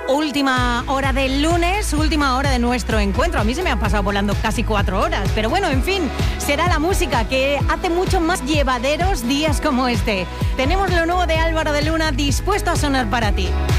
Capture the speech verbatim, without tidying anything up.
Última hora del lunes, última hora de nuestro encuentro. A mí se me han pasado volando casi cuatro horas, pero bueno, en fin, será la música que hace mucho más llevaderos días como este. Tenemos lo nuevo de Álvaro de Luna dispuesto a sonar para ti.